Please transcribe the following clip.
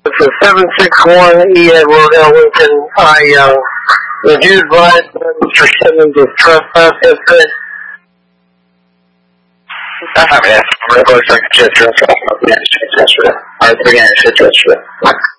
It's a 761 E. Edward L. Lincoln. I reviewed Brian's for sending this trespass history. Yes, I'm going to go to the gesture. I'm going to gesture.